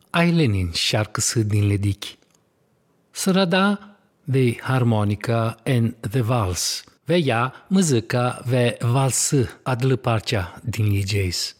Aylin'in şarkısı dinledik. Sırada The Harmonica and the Vals veya Mızıka ve Valsı adlı parça dinleyeceğiz.